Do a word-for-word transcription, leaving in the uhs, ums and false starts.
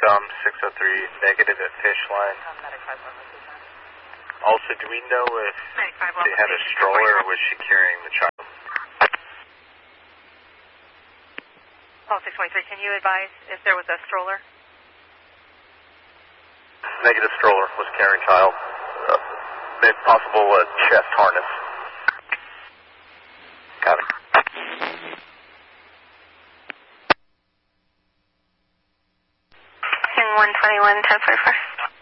SOCOM six oh three, negative at Fish Line. Also, do we know if they had a stroller or was she carrying the child? Oh, six twenty-three, can you advise if there was a stroller? Negative stroller was carrying child. Uh, maybe possible uh, chest harness. Got it. one twenty-one, ten forty-four.